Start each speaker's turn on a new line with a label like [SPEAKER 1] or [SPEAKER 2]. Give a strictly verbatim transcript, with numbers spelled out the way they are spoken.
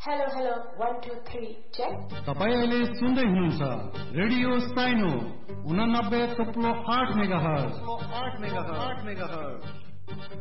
[SPEAKER 1] Hello hello one two three check.
[SPEAKER 2] तपाईं अहिले सुन्दै हुनुहुन्छ रेडियो साइनो उनानब्बे थुप्लो आठ मेगाहर्ज आठ मेगाहर्ज आठ मेगाहर्ज